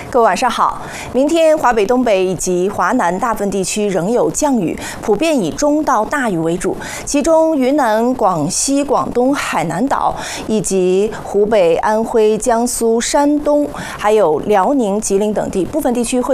各位晚上好。明天华北、东北以及华南大部分地区仍有降雨，普遍以中到大雨为主。其中云南、广西、广东、海南岛以及湖北、安徽、江苏、山东，还有辽宁、吉林等地部分地区会